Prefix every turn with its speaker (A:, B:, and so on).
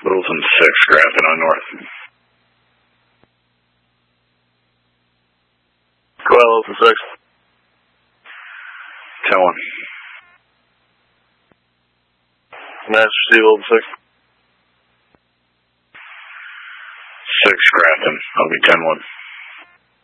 A: Littleton 6, Grafton on north.
B: Go ahead, Littleton 6.
A: 10-1.
B: Master Steve, Littleton 6.
A: 6, Grafton. I'll be 10-1.